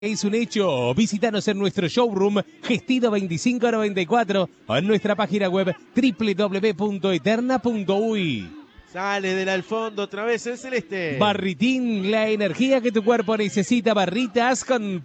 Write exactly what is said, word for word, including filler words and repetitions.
Es un hecho. Visítanos en nuestro showroom Gestido veinticinco noventa y cuatro o en nuestra página web doble u doble u doble u punto eterna punto uy. Sale del al fondo otra vez el celeste. Barritín, la energía que tu cuerpo necesita. Barritas con